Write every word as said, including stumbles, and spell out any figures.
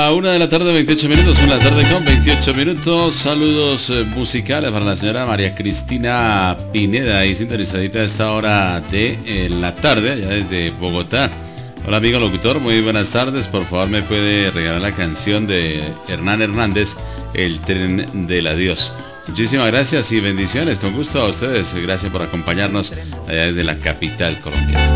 La una de la tarde, veintiocho minutos, una de la tarde con veintiocho minutos. Saludos eh, musicales para la señora María Cristina Pineda y sintonizadita a esta hora de eh, la tarde, allá desde Bogotá. Hola amigo locutor, muy buenas tardes. Por favor me puede regalar la canción de Hernán Hernández, El tren del adiós. Muchísimas gracias y bendiciones. Con gusto a ustedes. Gracias por acompañarnos allá desde la capital colombiana.